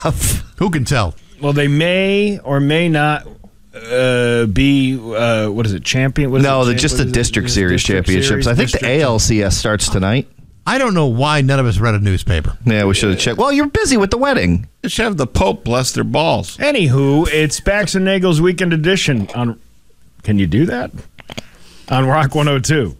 Who can tell? Well, they may or may not be, what is it, champion? Just the District Series championships. I think the ALCS starts tonight. I don't know why none of us read a newspaper. Yeah, we should have checked. Well, you're busy with the wedding. They should have the Pope bless their balls. Anywho, it's Bax and Nagel's Weekend Edition on. Can you do that? On Rock 102.